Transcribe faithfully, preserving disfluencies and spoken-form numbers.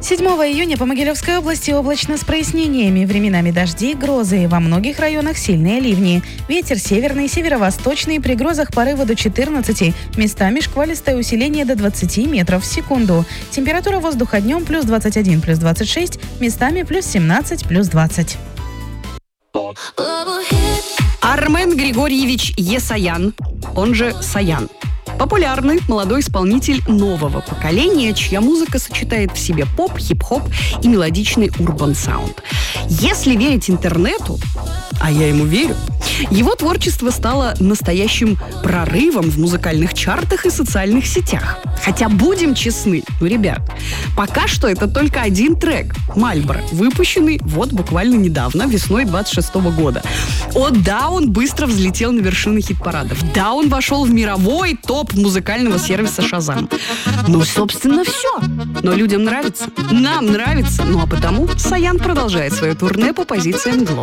седьмого июня по Могилевской области облачно с прояснениями. Временами дожди, грозы. Во многих районах сильные ливни. Ветер северный, северо-восточный. При грозах порывы до четырнадцати. Местами шквалистое усиление до двадцати метров в секунду. Температура воздуха днем плюс двадцать один, плюс двадцать шесть. Местами плюс семнадцать, плюс двадцать. Армен Григорьевич Есаян, он же Саян. Популярный молодой исполнитель нового поколения, чья музыка сочетает в себе поп, хип-хоп и мелодичный урбан-саунд. Если верить интернету, а я ему верю, его творчество стало настоящим прорывом в музыкальных чартах и социальных сетях. Хотя, будем честны, ну, ребят, пока что это только один трек «Мальборо», выпущенный вот буквально недавно, весной двадцать шестого года. О, да, он быстро взлетел на вершины хит-парадов. Да, он вошел в мировой топ музыкального сервиса «Шазам». Ну, собственно, все. Но людям нравится. Нам нравится. Ну, а потому Саян продолжает свое турне по позициям Глобус.